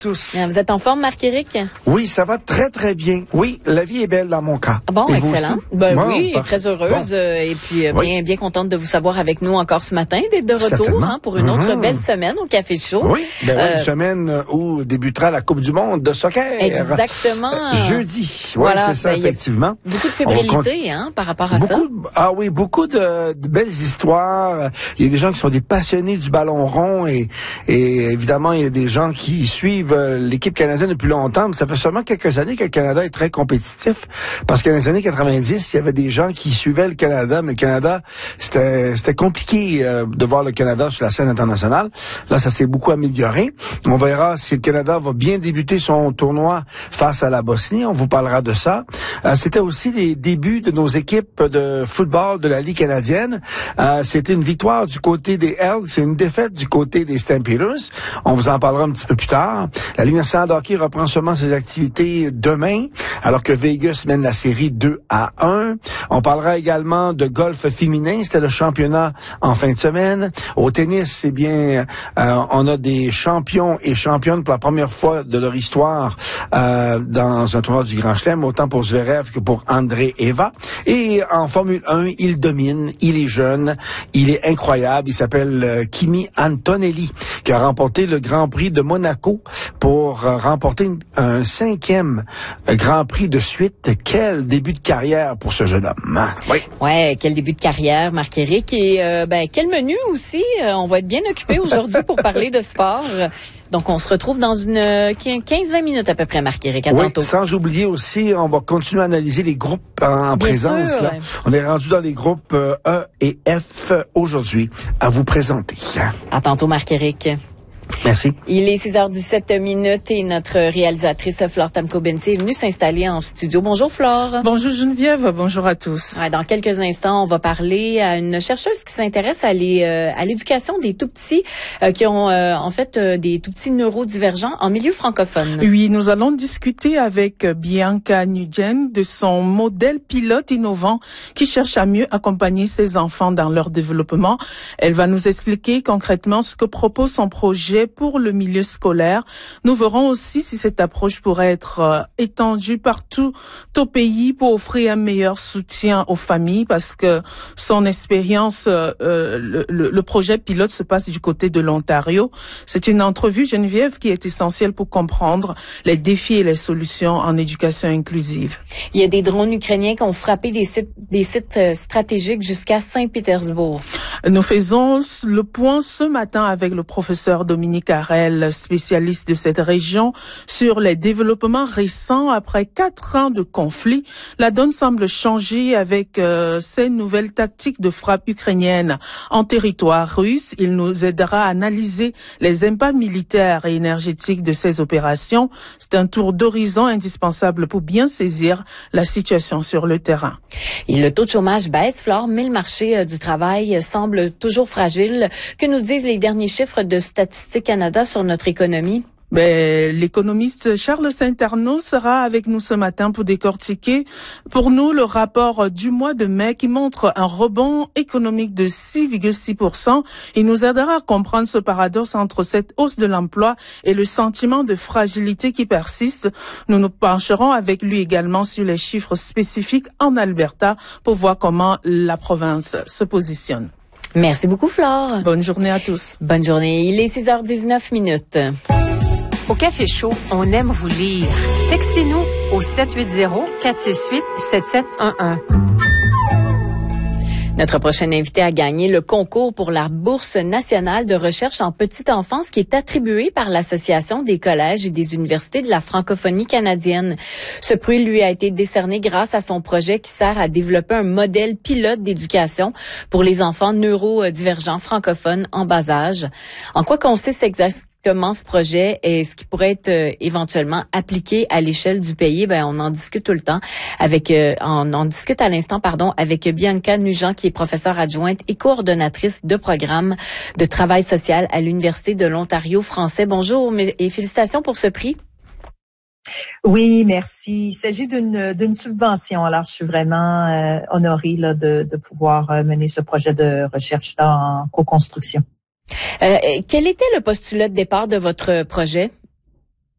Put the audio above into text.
Tous. Vous êtes en forme, Marc-Éric? Oui, ça va très, très bien. Oui, la vie est belle dans mon cas. Bon, et excellent. Oui, parfait. très heureuse. Bon. Et puis, bien contente de vous savoir avec nous encore ce matin, d'être de retour pour une autre belle semaine au Café Chaud. Oui, une semaine où débutera la Coupe du monde de soccer. Exactement. Jeudi. Oui, Voilà, c'est ça, effectivement. Beaucoup de fébrilité par rapport à ça. Beaucoup de belles histoires. Il y a des gens qui sont des passionnés du ballon rond et évidemment, il y a des gens qui suivent l'équipe canadienne depuis longtemps, mais ça fait seulement quelques années que le Canada est très compétitif, parce que dans les années 90, il y avait des gens qui suivaient le Canada, mais le Canada, c'était compliqué de voir le Canada sur la scène internationale. Là, ça s'est beaucoup amélioré. On verra si le Canada va bien débuter son tournoi face à la Bosnie. On vous parlera de ça. C'était aussi les débuts de nos équipes de football de la Ligue canadienne. C'était une victoire du côté des Elks, c'est une défaite du côté des Stampeders. On vous en parlera un petit peu plus tard. La Ligue nationale de hockey reprend seulement ses activités demain, alors que Vegas mène la série 2-1. On parlera également de golf féminin. C'était le championnat en fin de semaine. Au tennis, on a des champions et championnes pour la première fois de leur histoire dans un tournoi du Grand Chelem, autant pour Zverev que pour André Eva. Et en Formule 1, il domine, il est jeune, il est incroyable. Il s'appelle Kimi Antonelli, qui a remporté le Grand Prix de Monaco pour remporter un 5e Grand Prix de suite. Quel début de carrière pour ce jeune homme. Hein? Oui. Ouais, quel début de carrière, Marc-Éric. Et quel menu aussi. On va être bien occupés aujourd'hui pour parler de sport. Donc, on se retrouve dans une 15-20 minutes à peu près, Marc-Éric. À tantôt. Sans oublier aussi, on va continuer à analyser les groupes en présence. Sûr, là. On est rendu dans les groupes E et F aujourd'hui à vous présenter. À tantôt, Marc-Éric. Merci. Il est 6h17 et notre réalisatrice Flore Tamko-Bensi est venue s'installer en studio. Bonjour Flore. Bonjour Geneviève, bonjour à tous. Ouais, dans quelques instants, on va parler à une chercheuse qui s'intéresse à l'éducation des tout-petits qui ont des tout-petits neurodivergents en milieu francophone. Oui, nous allons discuter avec Bianca Nguyen de son modèle pilote innovant qui cherche à mieux accompagner ses enfants dans leur développement. Elle va nous expliquer concrètement ce que propose son projet pour le milieu scolaire. Nous verrons aussi si cette approche pourrait être étendue partout au pays pour offrir un meilleur soutien aux familles, parce que son expérience, le projet pilote se passe du côté de l'Ontario. C'est une entrevue, Geneviève, qui est essentielle pour comprendre les défis et les solutions en éducation inclusive. Il y a des drones ukrainiens qui ont frappé des sites stratégiques jusqu'à Saint-Pétersbourg. Nous faisons le point ce matin avec le professeur Dominique Carrel, spécialiste de cette région, sur les développements récents après 4 ans de conflit. La donne semble changer avec ces nouvelles tactiques de frappe ukrainienne en territoire russe. Il nous aidera à analyser les impacts militaires et énergétiques de ces opérations. C'est un tour d'horizon indispensable pour bien saisir la situation sur le terrain. Et le taux de chômage baisse, Flore, mais le marché du travail semble toujours fragile. Que nous disent les derniers chiffres de Statistique Canada sur notre économie? L'économiste Charles Saint-Arnaud sera avec nous ce matin pour décortiquer pour nous le rapport du mois de mai qui montre un rebond économique de 6,6%. Il nous aidera à comprendre ce paradoxe entre cette hausse de l'emploi et le sentiment de fragilité qui persiste. Nous nous pencherons avec lui également sur les chiffres spécifiques en Alberta pour voir comment la province se positionne. Merci beaucoup, Flore. Bonne journée à tous. Bonne journée. Il est 6h19. Au Café Chaud, on aime vous lire. Textez-nous au 780-468-7711. Notre prochain invité a gagné le concours pour la Bourse nationale de recherche en petite enfance qui est attribuée par l'Association des collèges et des universités de la francophonie canadienne. Ce prix lui a été décerné grâce à son projet qui sert à développer un modèle pilote d'éducation pour les enfants neurodivergents francophones en bas âge. En quoi consiste exactement ce projet et ce qui pourrait être éventuellement appliqué à l'échelle du pays? On en discute tout le temps on en discute à l'instant, avec Bianca Nguyen, qui est professeure adjointe et coordonnatrice de programme de travail social à l'Université de l'Ontario français. Bonjour et félicitations pour ce prix. Oui, merci. Il s'agit d'une subvention. Alors, je suis vraiment honorée là, de pouvoir mener ce projet de recherche-là en co-construction. Quel était le postulat de départ de votre projet?